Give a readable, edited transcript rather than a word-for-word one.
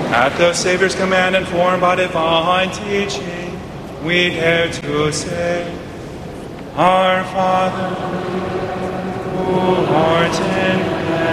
At the Savior's command, informed by divine teaching, we dare to say, Our Father, who art in